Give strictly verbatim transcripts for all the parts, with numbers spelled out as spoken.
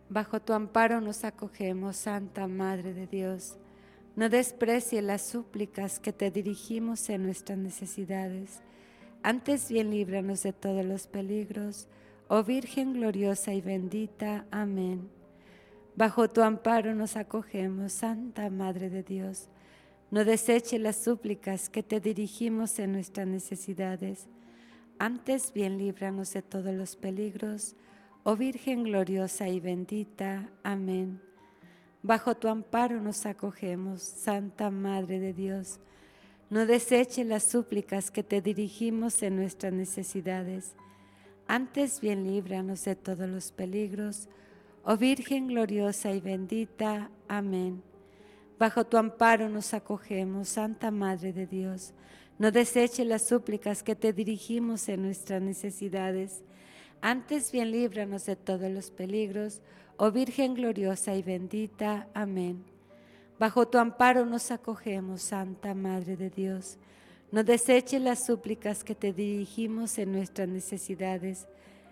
Bajo tu amparo nos acogemos, Santa Madre de Dios. No desprecie las súplicas que te dirigimos en nuestras necesidades. Antes bien líbranos de todos los peligros, oh Virgen gloriosa y bendita. Amén. Bajo tu amparo nos acogemos, Santa Madre de Dios. No deseche las súplicas que te dirigimos en nuestras necesidades. Antes bien líbranos de todos los peligros, oh Virgen gloriosa y bendita. Amén. Bajo tu amparo nos acogemos, Santa Madre de Dios. No deseche las súplicas que te dirigimos en nuestras necesidades. Antes bien líbranos de todos los peligros, oh Virgen gloriosa y bendita. Amén. Bajo tu amparo nos acogemos, Santa Madre de Dios. No deseche las súplicas que te dirigimos en nuestras necesidades. Antes bien líbranos de todos los peligros, oh Virgen gloriosa y bendita. Amén. Bajo tu amparo nos acogemos, Santa Madre de Dios. No deseche las súplicas que te dirigimos en nuestras necesidades.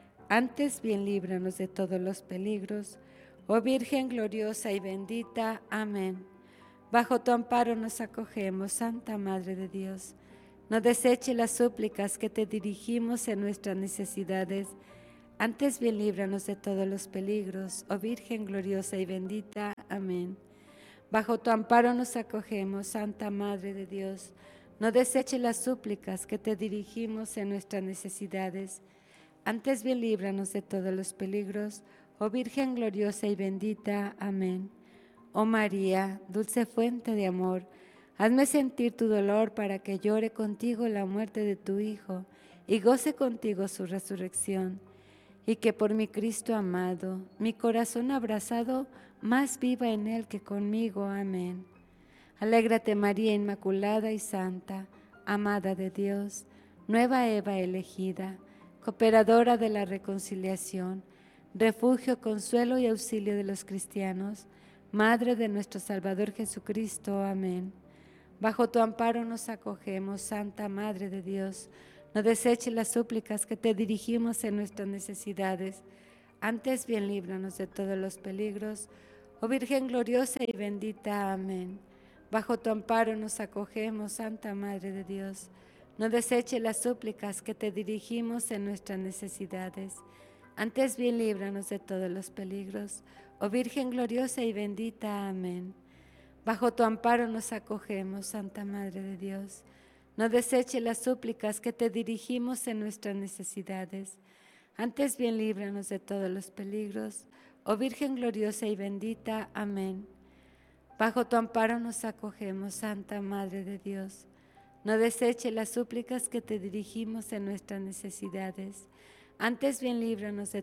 Antes bien líbranos de todos los peligros, oh Virgen gloriosa y bendita. Amén. Bajo tu amparo nos acogemos, Santa Madre de Dios. No deseche las súplicas que te dirigimos en nuestras necesidades. Antes bien líbranos de todos los peligros, oh Virgen gloriosa y bendita. Amén. Bajo tu amparo nos acogemos, Santa Madre de Dios. No deseche las súplicas que te dirigimos en nuestras necesidades. Antes bien líbranos de todos los peligros, oh Virgen gloriosa y bendita. Amén. Oh María, dulce fuente de amor, hazme sentir tu dolor para que llore contigo la muerte de tu Hijo y goce contigo su resurrección, y que por mi Cristo amado, mi corazón abrazado, más viva en él que conmigo. Amén. Alégrate María Inmaculada y Santa, amada de Dios, nueva Eva elegida, cooperadora de la reconciliación, refugio, consuelo y auxilio de los cristianos, Madre de nuestro Salvador Jesucristo. Amén. Bajo tu amparo nos acogemos, Santa Madre de Dios. No deseches las súplicas que te dirigimos en nuestras necesidades. Antes bien líbranos de todos los peligros, oh Virgen gloriosa y bendita. Amén. Bajo tu amparo nos acogemos, Santa Madre de Dios. No deseches las súplicas que te dirigimos en nuestras necesidades. Antes bien líbranos de todos los peligros, oh Virgen gloriosa y bendita. Amén. Bajo tu amparo nos acogemos, Santa Madre de Dios. No deseche las súplicas que te dirigimos en nuestras necesidades. Antes bien líbranos de todos los peligros, oh Virgen gloriosa y bendita. Amén. Bajo tu amparo nos acogemos, Santa Madre de Dios. No deseche las súplicas que te dirigimos en nuestras necesidades. Antes bien líbranos de